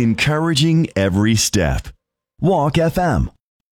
encouraging every step. Walk FM.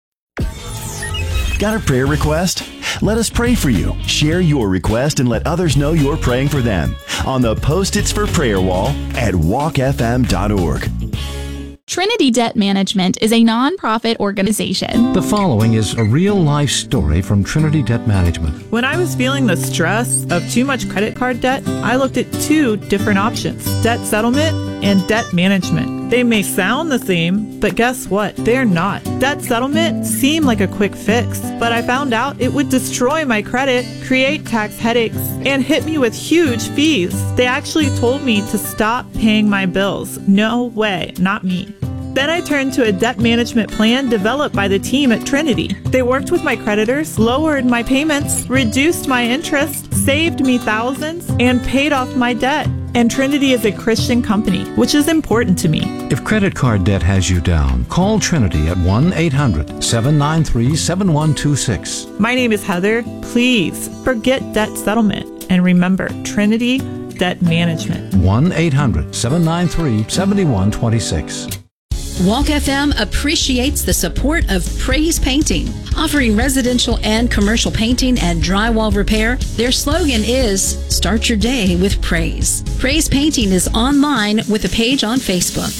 Got a prayer request? Let us pray for you. Share your request and let others know you're praying for them on the Post-its for Prayer wall at walkfm.org. Trinity Debt Management is a nonprofit organization. The following is a real-life story from Trinity Debt Management. When I was feeling the stress of too much credit card debt, I looked at two different options: debt settlement and debt management. They may sound the same, but guess what? They're not. Debt settlement seemed like a quick fix, but I found out it would destroy my credit, create tax headaches, and hit me with huge fees. They actually told me to stop paying my bills. No way, not me. Then I turned to a debt management plan developed by the team at Trinity. They worked with my creditors, lowered my payments, reduced my interest, saved me thousands, and paid off my debt. And Trinity is a Christian company, which is important to me. If credit card debt has you down, call Trinity at 1-800-793-7126. My name is Heather. Please forget debt settlement and remember Trinity Debt Management. 1-800-793-7126. Walk FM appreciates the support of Praise Painting, offering residential and commercial painting and drywall repair. Their slogan is, "Start your day with praise." Praise Painting is online with a page on Facebook.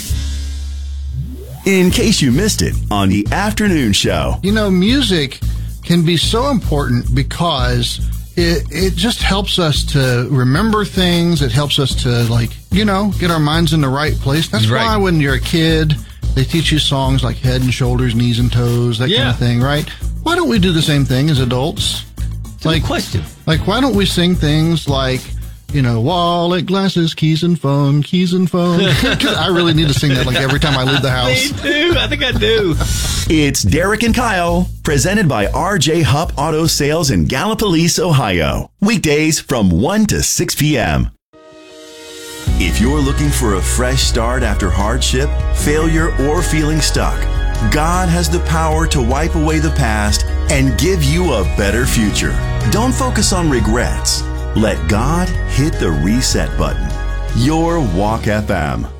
In case you missed it on the afternoon show. You know, music can be so important because it just helps us to remember things. It helps us to, get our minds in the right place. That's why when you're a kid, they teach you songs like Head and Shoulders, Knees and Toes, that kind of thing, right? Why don't we do the same thing as adults? Good question. Like, why don't we sing things like, wallet, glasses, keys and phone, keys and phone? I really need to sing that every time I leave the house. Me too. I think I do. It's Derek and Kyle, presented by RJ Hupp Auto Sales in Gallipolis, Ohio. Weekdays from 1 to 6 p.m. If you're looking for a fresh start after hardship, failure, or feeling stuck, God has the power to wipe away the past and give you a better future. Don't focus on regrets. Let God hit the reset button. Your Walk FM.